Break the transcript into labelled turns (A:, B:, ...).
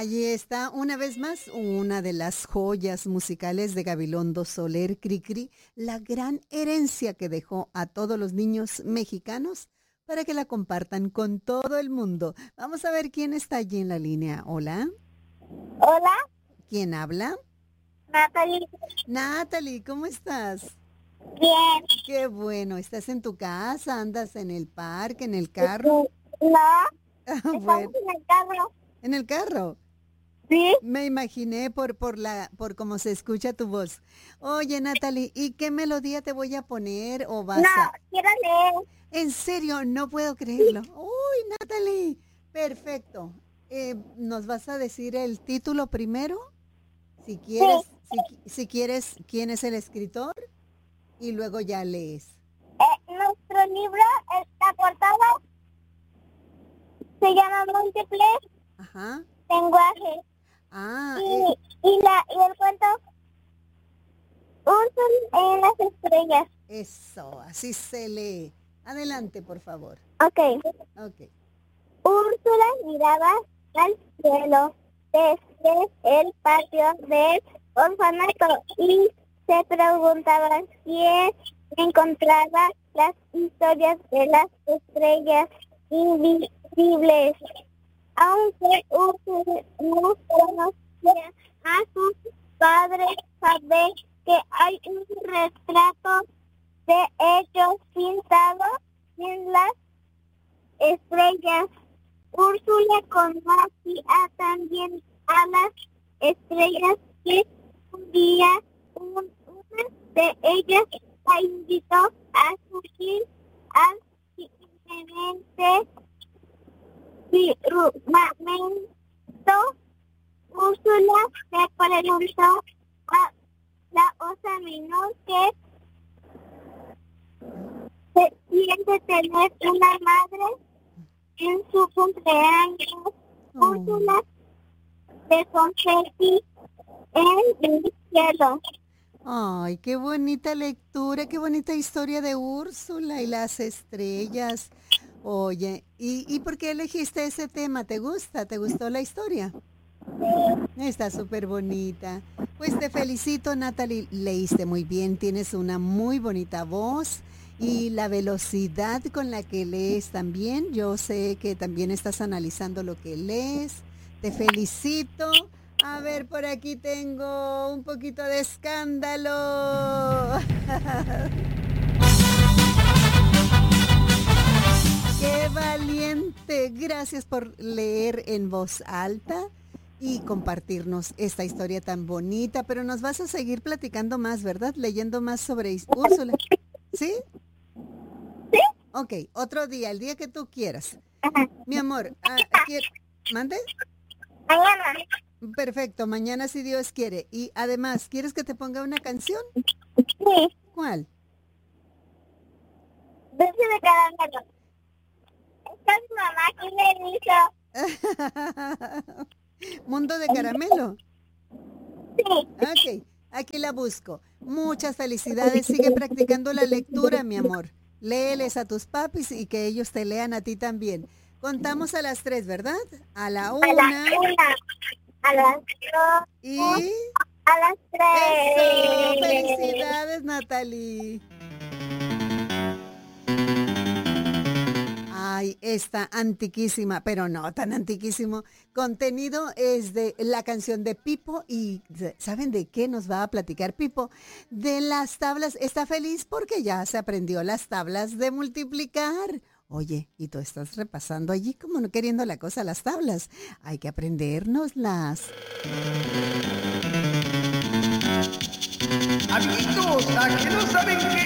A: Allí está una vez más una de las joyas musicales de Gabilondo Soler Cricri, la gran herencia que dejó a todos los niños mexicanos para que la compartan con todo el mundo. Vamos a ver quién está allí en la línea. Hola,
B: Hola,
A: ¿quién habla?
B: Natalie.
A: Natalie, ¿cómo estás?
B: Bien.
A: Qué bueno, ¿estás en tu casa? ¿Andas en el parque, en el carro?
B: No,
A: Bueno,
B: estamos en el carro.
A: en el carro.
B: Sí.
A: Me imaginé por cómo se escucha tu voz. Oye, Natalie, ¿y qué melodía te voy a poner o
B: No,
A: vas a...?
B: quiero leer.
A: En serio, no puedo creerlo. Uy, Natalie, perfecto. ¿Nos vas a decir el título primero? Si quieres,
B: Sí.
A: si quieres, ¿quién es el escritor? Y luego ya lees.
B: Nuestro libro, esta portada, se llama Múltiples
A: Ajá.
B: lenguajes.
A: Ah,
B: Y el cuento, Un sol en las estrellas.
A: eso, así se lee. Adelante, por favor.
B: Ok.
A: Ok.
B: Úrsula miraba al cielo desde el patio del orfanato y se preguntaba si encontraba las historias de las estrellas invisibles. Aunque Úrsula no conocía a sus padres, sabe que hay un retrato de ellos pintado en las estrellas. Úrsula conocía también a las estrellas que un día una de ellas la invitó a subir al siguiente firmamento. Úrsula le preguntó a la osa menor que se siente tener una madre en su cumpleaños. Úrsula de confeti en el cielo.
A: Ay, qué bonita lectura, qué bonita historia de Úrsula y las estrellas. Oye, ¿y por qué elegiste ese tema? ¿Te gusta? ¿Te gustó la historia? Está súper bonita. Pues te felicito, Natalie. Leíste muy bien, tienes una muy bonita voz y la velocidad con la que lees también. Yo sé que también estás analizando lo que lees. Te felicito. A ver, por aquí tengo un poquito de escándalo. ¡Qué valiente! Gracias por leer en voz alta y compartirnos esta historia tan bonita, pero nos vas a seguir platicando más, ¿verdad? Leyendo más sobre Úrsula. ¿Sí?
B: ¿Sí?
A: Ok, otro día, el día que tú quieras. Mi amor, ¿mande?
B: Mañana.
A: Perfecto, mañana si Dios quiere. Y además, ¿quieres que te ponga una canción?
B: Sí.
A: ¿Cuál?
B: Dulce de caramelo. Esta es mamá que me hizo.
A: Mundo de caramelo.
B: Sí.
A: Ok, aquí la busco. Muchas felicidades. Sigue practicando la lectura, mi amor. Léeles a tus papis y que ellos te lean a ti también. Contamos a las 3, ¿verdad? A la
B: A la
A: 1
B: una, a las dos,
A: y...
B: a las
A: ¡Eso!
B: tres.
A: ¡Felicidades, Natalie! Ay, está antiquísima, pero no tan antiquísimo. Contenido es de la canción de Pipo y ¿saben de qué nos va a platicar Pipo? De las tablas. Está feliz porque ya se aprendió las tablas de multiplicar. Oye, y tú estás repasando allí como no queriendo la cosa las tablas. Hay que aprendérnoslas.
C: Amiguitos, ¿a que no saben qué